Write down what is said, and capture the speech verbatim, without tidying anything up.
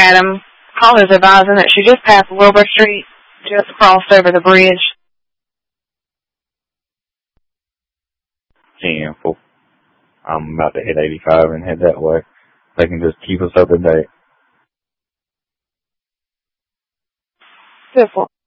Adam. Caller's advising that she just passed Wilbur Street, just crossed over the bridge. Cancel. I'm about to hit eighty-five and head that way. They can just keep us up to date. Simple.